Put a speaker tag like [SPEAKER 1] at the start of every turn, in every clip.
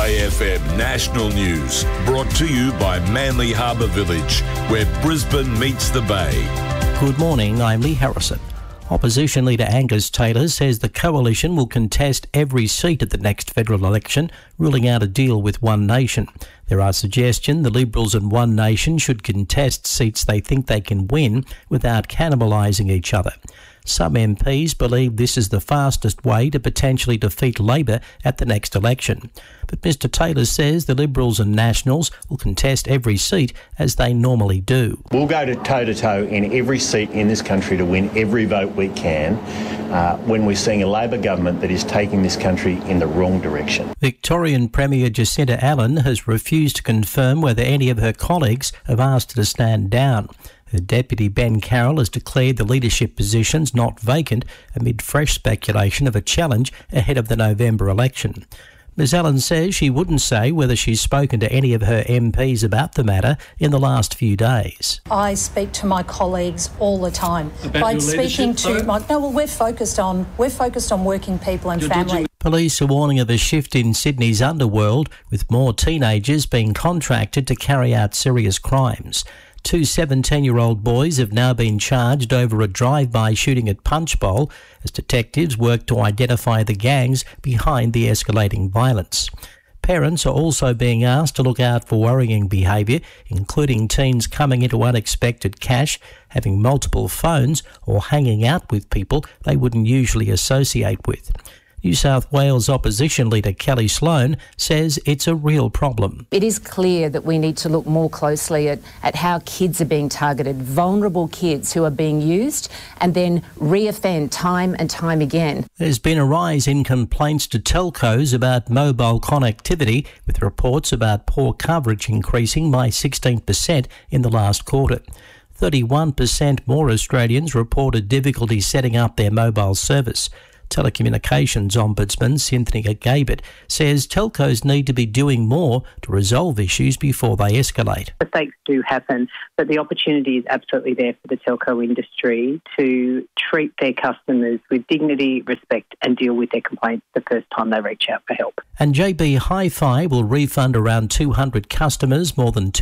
[SPEAKER 1] Bay FM National News, brought to you by Manly Harbour Village, where Brisbane meets the Bay.
[SPEAKER 2] Good morning, I'm Lee Harrison. Opposition leader Angus Taylor says the coalition will contest every seat at the next federal election, ruling out a deal with One Nation. There are suggestions the Liberals and One Nation should contest seats they think they can win without cannibalising each other. Some MPs believe this is the fastest way to potentially defeat Labor at the next election. But Mr Taylor says the Liberals and Nationals will contest every seat as they normally do.
[SPEAKER 3] We'll go toe-to-toe in every seat in this country to win every vote we can when we're seeing a Labor government that is taking this country in the wrong direction.
[SPEAKER 2] Victorian Premier Jacinta Allen has refused to confirm whether any of her colleagues have asked her to stand down. Her deputy Ben Carroll has declared the leadership positions not vacant amid fresh speculation of a challenge ahead of the November election. Ms Allen says she wouldn't say whether she's spoken to any of her MPs about the matter in the last few days.
[SPEAKER 4] I speak to my colleagues all the time.
[SPEAKER 5] About your
[SPEAKER 4] speaking
[SPEAKER 5] leadership,
[SPEAKER 4] to we're focused on working people and family.
[SPEAKER 2] Police are warning of a shift in Sydney's underworld, with more teenagers being contracted to carry out serious crimes. 2 17-year-old boys have now been charged over a drive-by shooting at Punchbowl as detectives work to identify the gangs behind the escalating violence. Parents are also being asked to look out for worrying behaviour, including teens coming into unexpected cash, having multiple phones, or hanging out with people they wouldn't usually associate with. New South Wales opposition leader Kelly Sloan says it's a real problem.
[SPEAKER 6] It is clear that we need to look more closely at how kids are being targeted, vulnerable kids who are being used and then re-offend time and time again.
[SPEAKER 2] There's been a rise in complaints to telcos about mobile connectivity, with reports about poor coverage increasing by 16% in the last quarter. 31% more Australians reported difficulty setting up their mobile service. Telecommunications Ombudsman Cynthia Gabert says telcos need to be doing more to resolve issues before they escalate.
[SPEAKER 7] Mistakes do happen, but the opportunity is absolutely there for the telco industry to treat their customers with dignity, respect and deal with their complaints the first time they reach out for help.
[SPEAKER 2] And JB Hi-Fi will refund around 200 customers more than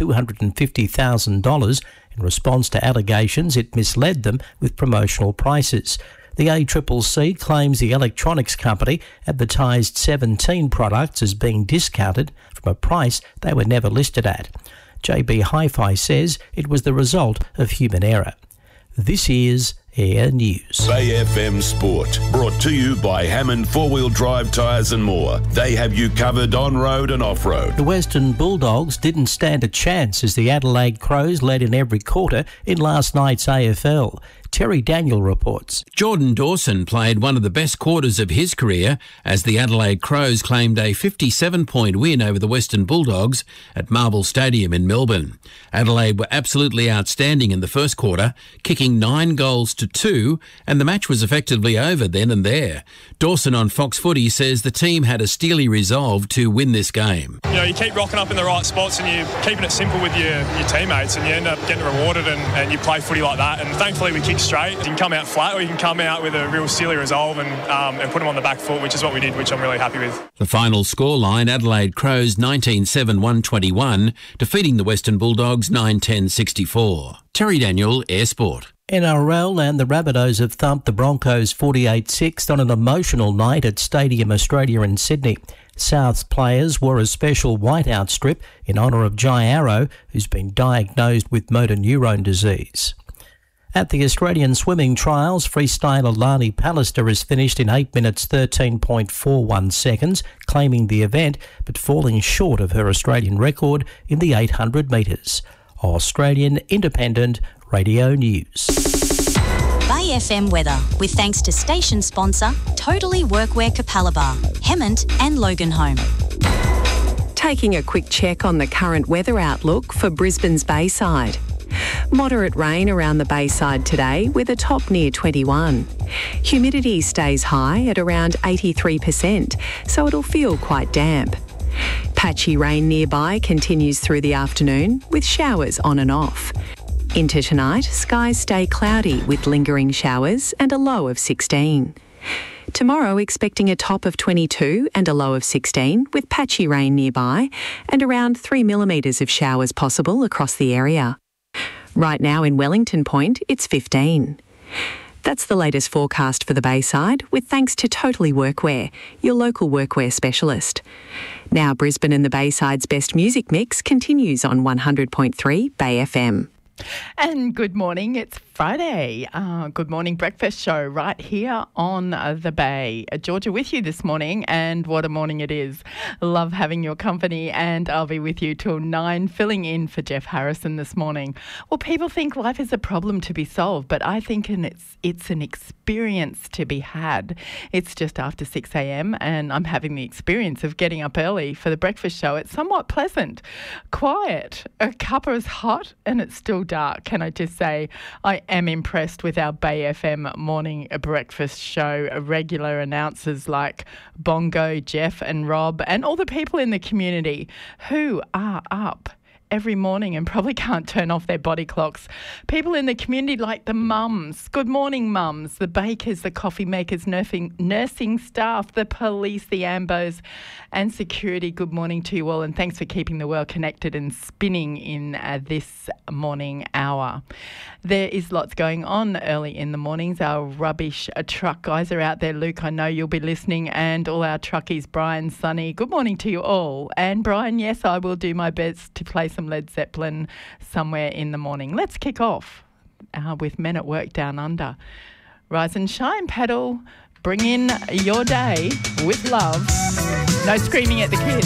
[SPEAKER 2] $250,000 in response to allegations it misled them with promotional prices. The ACCC claims the electronics company advertised 17 products as being discounted from a price they were never listed at. JB Hi-Fi says it was the result of human error. This is Air News.
[SPEAKER 1] Bay FM Sport, brought to you by Hammond 4-Wheel Drive Tyres and More. They have you covered on-road and off-road.
[SPEAKER 2] The Western Bulldogs didn't stand a chance as the Adelaide Crows led in every quarter in last night's AFL. Terry Daniel reports.
[SPEAKER 8] Jordan Dawson played one of the best quarters of his career as the Adelaide Crows claimed a 57-point win over the Western Bulldogs at Marvel Stadium in Melbourne. Adelaide were absolutely outstanding in the first quarter, kicking 9 goals to 2, and the match was effectively over then and there. Dawson on Fox Footy says the team had a steely resolve to win this game.
[SPEAKER 9] You know, you keep rocking up in the right spots and you're keeping it simple with your teammates and you end up getting rewarded and you play footy like that. And thankfully we kicked straight. You can come out flat or you can come out with a real steely resolve and put them on the back foot, which is what we did, which I'm really happy with.
[SPEAKER 8] The final scoreline, Adelaide Crows 19-7-121, defeating the Western Bulldogs 9-10-64. Terry Daniel, Air Sport.
[SPEAKER 2] NRL and the Rabbitohs have thumped the Broncos 48-6 on an emotional night at Stadium Australia in Sydney. South's players wore a special whiteout strip in honour of Jai Arrow, who's been diagnosed with motor neurone disease. At the Australian swimming trials, freestyler Lani Pallister has finished in 8 minutes 13.41 seconds, claiming the event but falling short of her Australian record in the 800 metres. Australian Independent Radio News.
[SPEAKER 10] Bay FM weather, with thanks to station sponsor Totally Workwear Capalaba, Hemmant and Loganholme.
[SPEAKER 11] Taking a quick check on the current weather outlook for Brisbane's Bayside. Moderate rain around the Bayside today with a top near 21. Humidity stays high at around 83%, so it'll feel quite damp. Patchy rain nearby continues through the afternoon with showers on and off. Into tonight, skies stay cloudy with lingering showers and a low of 16. Tomorrow, expecting a top of 22 and a low of 16, with patchy rain nearby and around 3 millimetres of showers possible across the area. Right now in Wellington Point, it's 15. That's the latest forecast for the Bayside, with thanks to Totally Workwear, your local workwear specialist. Now Brisbane and the Bayside's best music mix continues on 100.3 Bay FM.
[SPEAKER 5] And good morning, it's Friday. Good morning breakfast show right here on the Bay. Georgia with you this morning, and what a morning it is. Love having your company, and I'll be with you till 9, filling in for Jeff Harrison this morning. Well, people think life is a problem to be solved, but I think it's an experience to be had. It's just after 6 a.m. and I'm having the experience of getting up early for the breakfast show. It's somewhat pleasant, quiet. A cuppa is hot and it's still dark. Can I just say I am impressed with our Bay FM morning breakfast show regular announcers like Bongo, Jeff and Rob, and all the people in the community who are up every morning and probably can't turn off their body clocks. People in the community like the mums. Good morning, mums. The bakers, the coffee makers, nursing staff, the police, the ambos and security. Good morning to you all, and thanks for keeping the world connected and spinning in this morning hour. There is lots going on early in the mornings. Our rubbish truck guys are out there. Luke, I know you'll be listening, and all our truckies, Brian, Sonny. Good morning to you all. And Brian, yes, I will do my best to play some Led Zeppelin somewhere in the morning. Let's kick off with Men at Work Down Under. Rise and shine, paddle. Bring in your day with love. No screaming at the kids.